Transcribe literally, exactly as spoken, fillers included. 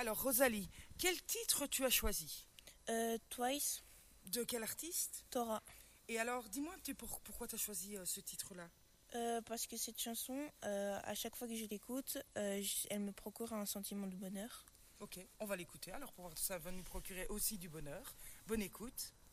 Alors Rosalie, quel titre tu as choisi? Euh, Twice, De quel artiste? Torah. Et alors dis-moi un petit peu pour- pourquoi tu as choisi euh, ce titre-là. Euh, parce que cette chanson, euh, à chaque fois que je l'écoute, euh, j- elle me procure un sentiment de bonheur. Ok, on va l'écouter alors pour voir si ça va nous procurer aussi du bonheur. Bonne écoute.